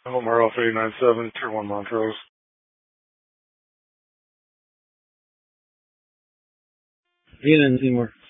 Omar Alpha 897, Tier 1 Montrose. Vienna and Seymour.